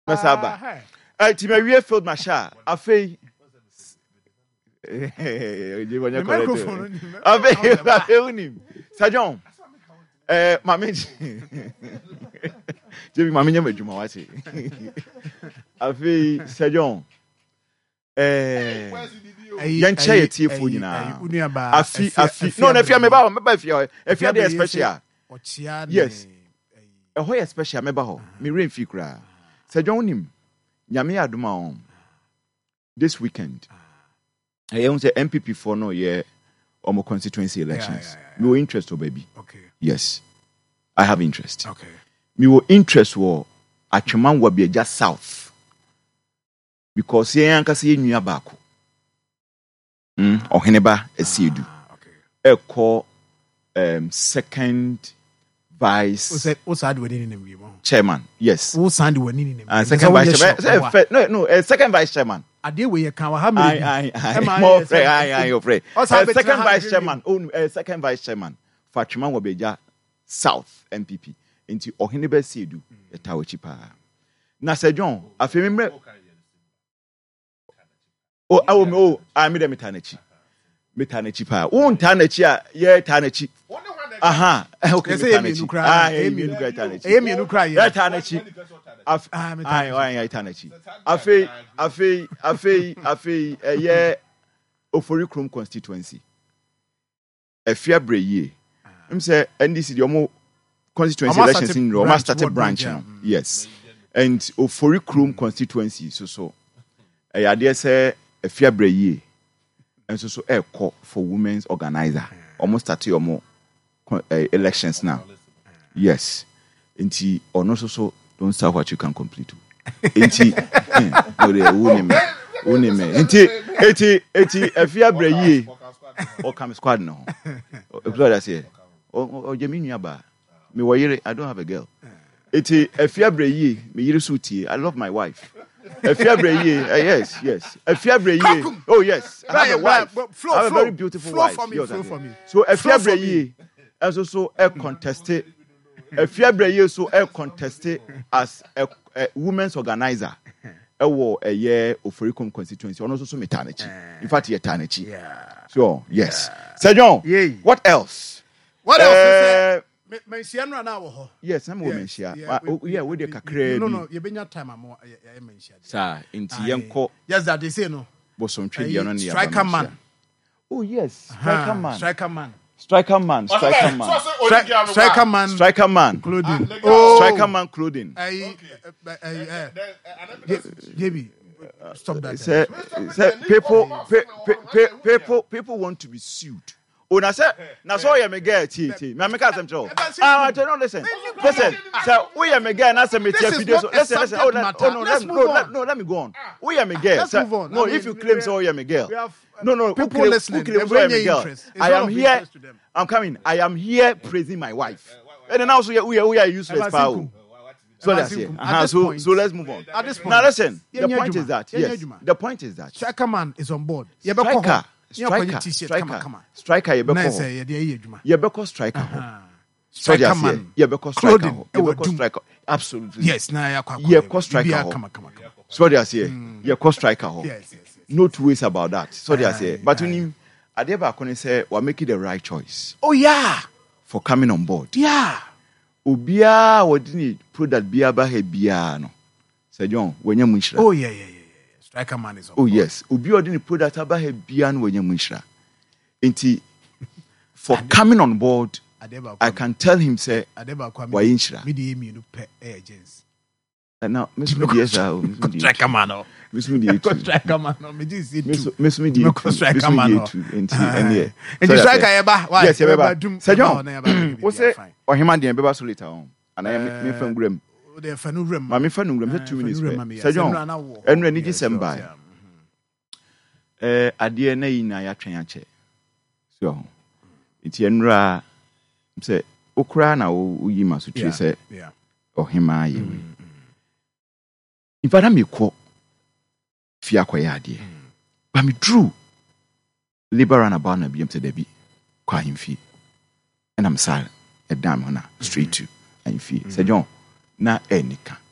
Masaba. Timawie Field Marshal. Afei. The microphone. Afei. Sajon. Mami. Jimmy Mami nyama djuma wati. Afei Sajon. Yancha yetie fo nyina. Afi. No, na fia me ba fia. Fia dey special. Yes. Hoya special meba ho. Me rain fi kra. Sajon nim. Nyame adoma on. This weekend. I want say MPP for no year or constituency elections. Me will interest baby. Okay. Yes. I have interest. Okay. Me will interest wo Atweman will be just south. Because ye anka se nua baako. Oheneba esiedu. Okay. Call second vice chairman. Yes. Who signed the winning name? Second vice chairman. No, second vice chairman. Ade we ye kan ha me. More afraid. Second vice chairman. Second vice chairman. Atweman will be just south MPP. Into Oheneba Siedu etawachi pa. Na Sejon afememre. I made a metanachi. Metanachi pa. Tanachi ye tanachi. Aha. Okay. Tanachi. Emi no cry. Ya tanachi. Tanachi. Afei ye Ofori Krom constituency. Efia breye. Say NDC the omo constituency elections in Roma started branch now. Yes. And Ofori Krom constituency so. I dare say Efia breye. And so call for women's organizer. Almost started more elections now. Yes. Inti or no so don't start what you can complete. Inti no de unime. Inti Efia breye or come squad no. Brother say oh Jemini aba. Me wayere I don't have a girl. Inti Efia breye me yire suti. I love my wife. Efia breye, yes. Efia breye. Oh yes, I have a wife. I have a very beautiful wife. For me. So Efia breye, as also a contested. Efia breye so a contested as a women's organizer. A war a year of Ofori Krom constituency. And also metanachi. In fact, eternity. Yeah. So yes, Sejon. What else? What else? Mention now. Yes, I'm going to yeah, with the kakre. No, you been your time. I'm mention. Sir, into Yanko. Yes, that they say no. Bosom tree on the Striker man. Oh, yes. Striker man. Striker man. Striker man. Striker man. Striker man. Striker man. Clothing. Striker man clothing. JB, stop that. People want to be sued. Oh, na say, na so you me get tea. Me make am tell. Listen. So we am me get na say me tea video. Listen. No, let me go on. We am me get. No, if you claim so you am me girl. No. People listening. I am here. I'm coming. I am here praising my wife. And then also we are useless power. So that's it. So let's move on. At this point, now listen. The point is that the point is that Striker man is on board. Striker. Striker, Yebeko striker. Striker man. Yebeko striker. Absolutely. Yes, na Yebeko striker. So they say, Yebeko striker. Yes. No two ways about that. So they say, but when you Adeba Kone say, we're making the right choice. Oh yeah. For coming on board. Yeah. Ubia wadini product biya bahe biya no. Say John, when you munshra. Oh yeah. Striker man is on board. Oh yes. Ubi odini product abahe biya no when you munshra. Inti for coming on board, I can tell him say why inshra. Midi emi no pe agents. Now, Miss Media striker man. Miss Media striker man. Miss Media striker man. And striker eba. Yes, eba. Say John. What's it? Or him and the eba so later on. And I am me fan grem. The fanu rem. Ma me fanu grem 2 minutes. Say John. Enre ni December. Adie na yi na ya twen ache. So. Iti enra say okra na wo yi maso twe say. Yeah. Or him aye. If I am equal, fear quiet, but me true. Liberal and about na be to debi, kwa him fee, and I'm silent. A damn honor straight to and fee. Say John, na enika.